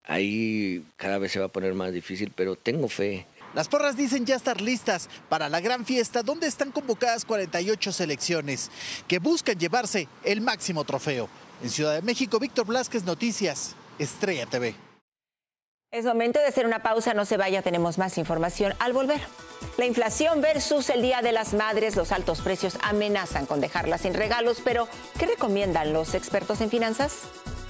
Ahí cada vez se va a poner más difícil, pero tengo fe. Las porras dicen ya estar listas para la gran fiesta donde están convocadas 48 selecciones que buscan llevarse el máximo trofeo. En Ciudad de México, Víctor Blázquez, Noticias, Estrella TV. Es momento de hacer una pausa, no se vaya, tenemos más información al volver. La inflación versus el Día de las Madres, los altos precios amenazan con dejarla sin regalos, pero ¿qué recomiendan los expertos en finanzas?